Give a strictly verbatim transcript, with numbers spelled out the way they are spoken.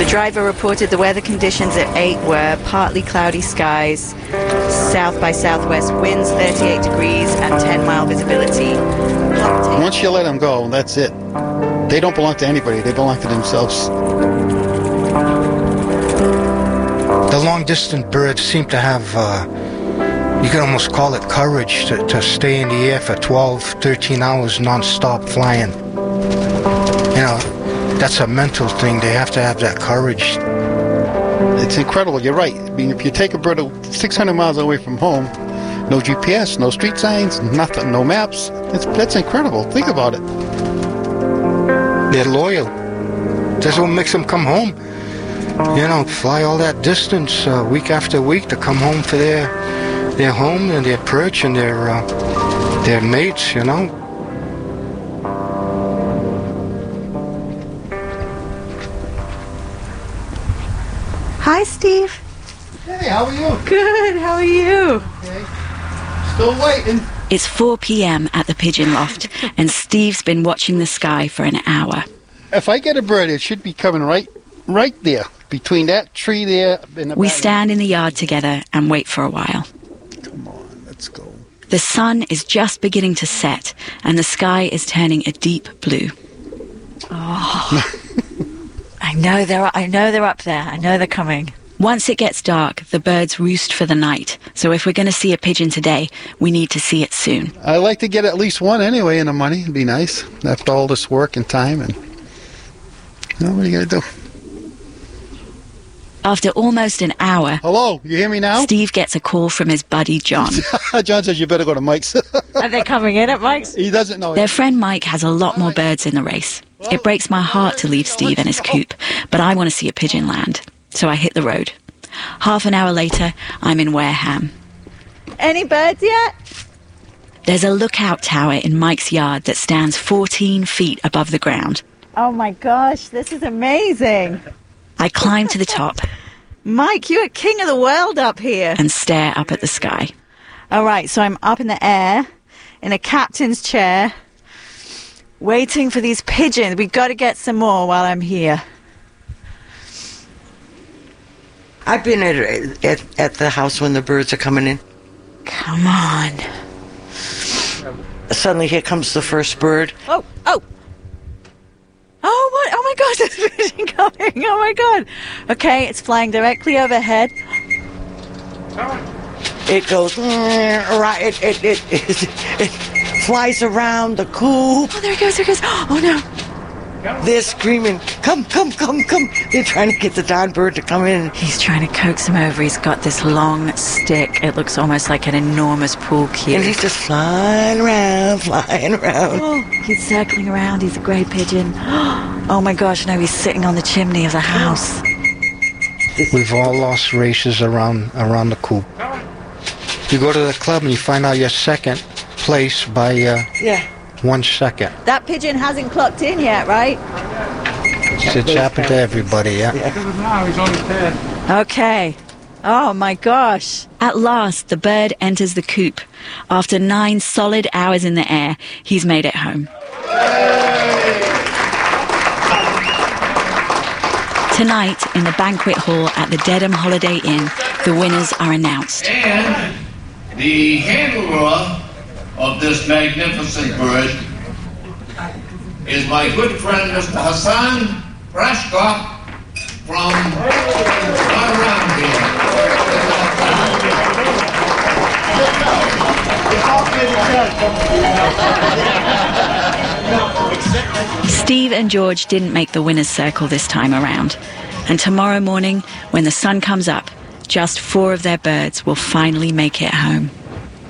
The driver reported the weather conditions at eight were partly cloudy skies, south by southwest winds, thirty-eight degrees and ten mile visibility. Once you let them go, that's it. They don't belong to anybody. They belong to themselves. The long-distance birds seem to have, uh, you can almost call it courage to, to stay in the air for twelve, thirteen hours non-stop flying. You know, that's a mental thing. They have to have that courage. It's incredible. You're right. I mean, if you take a bird six hundred miles away from home, no G P S, no street signs, nothing, no maps, it's, that's incredible. Think about it. They're loyal. That's what makes them come home. You know, fly all that distance uh, week after week to come home to their their home and their perch and their uh, their mates. You know. Hi, Steve. Hey, how are you? Good. How are you? Okay. Still waiting. It's four p.m. at the Pigeon Loft, and Steve's been watching the sky for an hour. If I get a bird, it should be coming right, right there. Between that tree there and the We back. stand in the yard together and wait for a while. Come on, let's go. The sun is just beginning to set, and the sky is turning a deep blue. Oh, I know they're. I know they're up there. I know they're coming. Once it gets dark, the birds roost for the night. So if we're going to see a pigeon today, we need to see it soon. I like to get at least one anyway in the money. It'd be nice after all this work and time. And you know, what are you going to do? After almost an hour... Hello, you hear me now? Steve gets a call from his buddy, John. John says you better go to Mike's. Are they coming in at Mike's? He doesn't know. Their friend Mike has a lot more birds in the race. It breaks my heart to leave Steve in his coop, but I want to see a pigeon land. So I hit the road. Half an hour later, I'm in Wareham. Any birds yet? There's a lookout tower in Mike's yard that stands fourteen feet above the ground. Oh my gosh, this is amazing. I climb to the top. Mike, you're king of the world up here. And stare up at the sky. All right, so I'm up in the air, in a captain's chair, waiting for these pigeons. We've got to get some more while I'm here. I've been at, at at the house when the birds are coming in. Come on. Suddenly here comes the first bird. Oh, oh. Oh, what? Oh my gosh, there's a pigeon coming. Oh my God. Okay, it's flying directly overhead. It goes, right, it, it, it, it, it flies around the coop. Oh, there it goes, there it goes. Oh no. They're screaming, come, come, come, come. They're trying to get the darn bird to come in. He's trying to coax him over. He's got this long stick. It looks almost like an enormous pool cue. And he's just flying around, flying around. Oh, he's circling around. He's a grey pigeon. Oh my gosh, no, he's sitting on the chimney of the house. We've all lost races around around the coop. You go to the club and you find out you're second place by uh, yeah. one second. That pigeon hasn't clocked in yet, right? It's happened to everybody, yeah. Now he's on his head. Okay. Oh my gosh. At last, the bird enters the coop. After nine solid hours in the air, he's made it home. Tonight, in the banquet hall at the Dedham Holiday Inn, the winners are announced. And the handler of this magnificent bird is my good friend Mister Hassan Brashkov from right around here. Steve and George didn't make the winner's circle this time around. And tomorrow morning, when the sun comes up, just four of their birds will finally make it home.